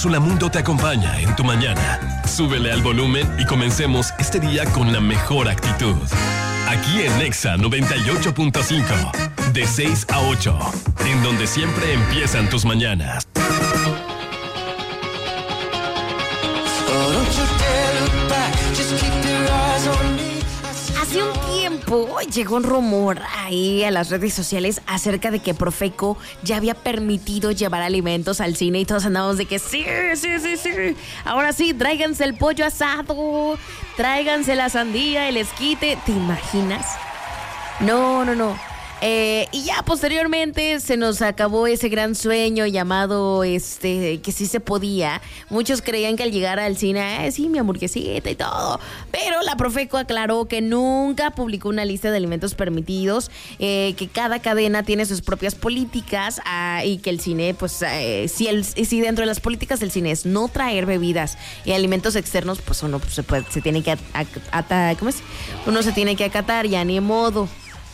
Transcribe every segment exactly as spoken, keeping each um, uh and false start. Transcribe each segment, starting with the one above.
Cápsula Mundo te acompaña en tu mañana. Súbele al volumen y comencemos este día con la mejor actitud. Aquí en Nexa noventa y ocho punto cinco, de seis a ocho, en donde siempre empiezan tus mañanas. Hace un tiempo llegó un rumor ahí a las redes sociales acerca de que Profeco ya había permitido llevar alimentos al cine y todos andábamos de que sí, sí, sí, sí. Ahora sí, tráiganse el pollo asado, tráiganse la sandía, el esquite. ¿Te imaginas? No, no, no. Eh, y ya posteriormente se nos acabó ese gran sueño llamado este que sí se podía. Muchos creían que al llegar al cine, eh, sí, mi hamburguesita y todo. Pero la Profeco aclaró que nunca publicó una lista de alimentos permitidos, eh, que cada cadena tiene sus propias políticas, ah, y que el cine, pues, eh, si, el, si dentro de las políticas del cine es no traer bebidas y alimentos externos, pues uno pues, se, puede, se tiene que acatar, ¿cómo es? Uno se tiene que acatar, ya ni modo.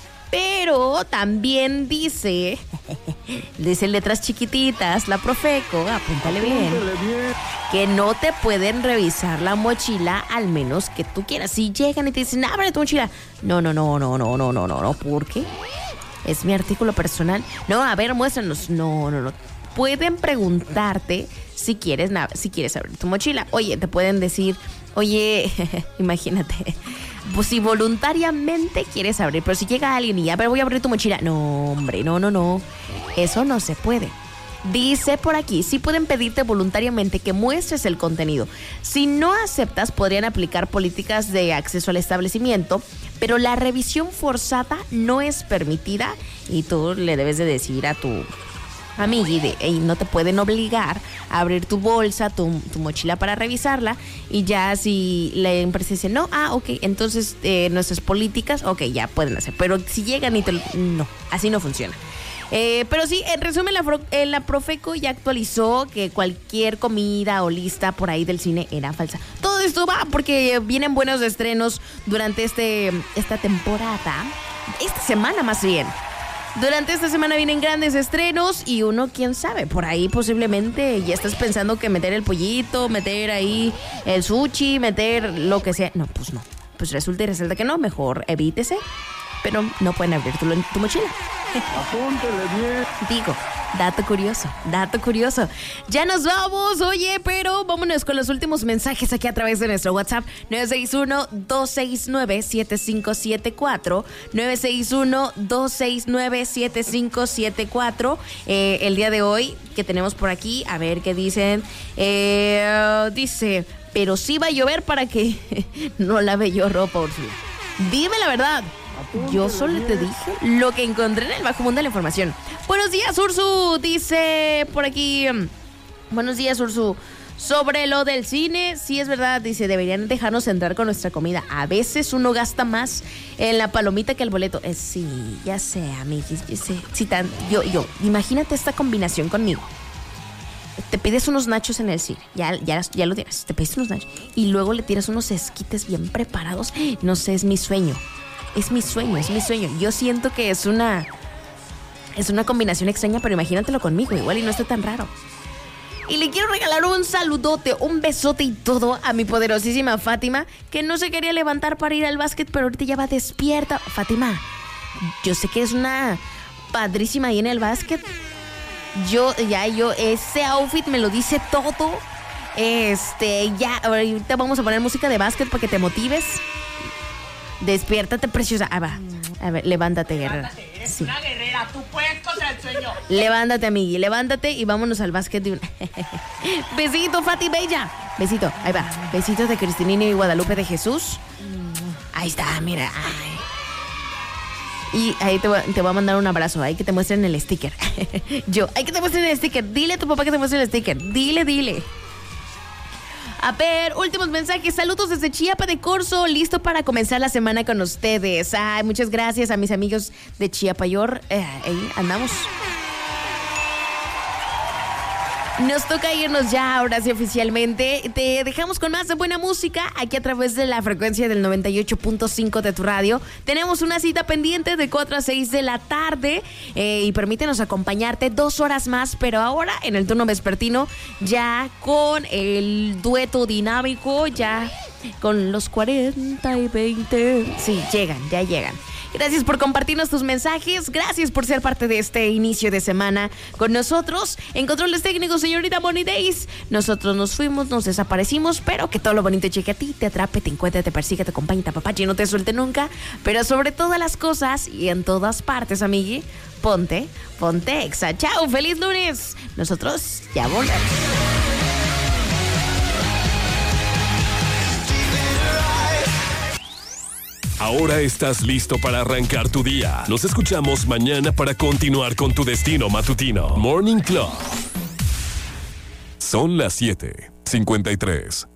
Pero también dice, dice en letras chiquititas, la Profeco, apúntale bien, que no te pueden revisar la mochila al menos que tú quieras. Si llegan y te dicen, ábrele tu mochila. No, no, no, no, no, no, no, no, no, ¿por qué? Es mi artículo personal. No, a ver, muéstranos. No, no, no. Pueden preguntarte si quieres, si quieres abrir tu mochila. Oye, te pueden decir, oye, imagínate, pues si voluntariamente quieres abrir, pero si llega alguien y a ver, voy a abrir tu mochila. No, hombre, no, no, no. Eso no se puede. Dice por aquí, sí pueden pedirte voluntariamente que muestres el contenido. Si no aceptas, podrían aplicar políticas de acceso al establecimiento, pero la revisión forzada no es permitida y tú le debes de decir a tu amigui de, y no te pueden obligar a abrir tu bolsa, tu, tu mochila para revisarla, y ya si la empresa dice no, ah, ok, entonces eh, nuestras políticas, ok, ya pueden hacer, pero si llegan y te, no, así no funciona. Eh, pero sí, en resumen, la, eh, la Profeco ya actualizó que cualquier comida o lista por ahí del cine era falsa. Todo esto va porque vienen buenos estrenos durante este esta temporada, esta semana más bien. Durante esta semana vienen grandes estrenos y uno, quién sabe, por ahí posiblemente ya estás pensando que meter el pollito, meter ahí el sushi, meter lo que sea. No, pues no. Pues resulta y resalta que no, mejor evítese, pero no pueden abrir tu, tu mochila. Apúntele bien. Digo, dato curioso, dato curioso. Ya nos vamos, oye, pero vámonos con los últimos mensajes aquí a través de nuestro WhatsApp. nueve seis uno, dos seis nueve, siete cinco siete cuatro nueve seis uno, dos seis nueve, siete cinco siete cuatro. eh, El día de hoy que tenemos por aquí, a ver qué dicen. eh, Dice, pero sí va a llover para que no lave yo ropa, Úrsula. Dime la verdad. Yo solo te dije lo que encontré en el bajo mundo de la información. Buenos días, Ursu. Dice por aquí. Buenos días, Ursu. Sobre lo del cine, sí es verdad. Dice, deberían dejarnos entrar con nuestra comida. A veces uno gasta más en la palomita que el boleto. Eh, sí, ya sé, amiguis. Ya sé. Sí, tan, yo, yo, imagínate esta combinación conmigo. Te pides unos nachos en el cine, ya, ya, ya lo tienes. Te pides unos nachos y luego le tiras unos esquites bien preparados. No sé, es mi sueño. Es mi sueño, es mi sueño. Yo siento que es una es una combinación extraña, pero imagínatelo conmigo, igual y no está tan raro. Y le quiero regalar un saludote, un besote y todo a mi poderosísima Fátima, que no se quería levantar para ir al básquet, pero ahorita ya va despierta. Fátima, yo sé que es una padrísima ahí en el básquet. Yo, ya, yo, ese outfit me lo dice todo. Este, ya, ahorita vamos a poner música de básquet para que te motives. Despiértate, preciosa. Ah, va. A ver, levántate, guerrera. Levántate, eres sí. una guerrera. Tú puedes contra el sueño. Levántate, amigui. Levántate y vámonos al básquet de una. Besito, Fati Bella. Besito. Ahí va. Besitos de Cristinino y Guadalupe de Jesús. Ahí está, mira. Ay. Y ahí te voy, te voy a mandar un abrazo. Ahí que te muestren el sticker. Yo, hay que te muestren el sticker. Dile a tu papá que te muestre el sticker. Dile, dile. A ver, últimos mensajes. Saludos desde Chiapa de Corzo, listo para comenzar la semana con ustedes. Ay, muchas gracias a mis amigos de Chiapayor. Eh, ahí andamos. Nos toca irnos ya, ahora sí oficialmente. Te dejamos con más de buena música aquí a través de la frecuencia del noventa y ocho punto cinco de tu radio. Tenemos una cita pendiente de cuatro a seis de la tarde eh, y permítenos acompañarte dos horas más, pero ahora en el turno vespertino ya con el dueto dinámico, ya con los cuarenta y veinte. Sí, llegan, ya llegan. Gracias por compartirnos tus mensajes. Gracias por ser parte de este inicio de semana con nosotros. En controles técnicos, señorita Bonnie Days. Nosotros nos fuimos, nos desaparecimos, pero que todo lo bonito llegue a ti, te atrape, te encuentre, te persiga, te acompañe, te apapache y no te suelte nunca. Pero sobre todas las cosas y en todas partes, amigui, ponte, ponte Exa. Chao, feliz lunes. Nosotros ya volvemos. Ahora estás listo para arrancar tu día. Nos escuchamos mañana para continuar con tu destino matutino. Morning Club. Son las siete cincuenta y tres.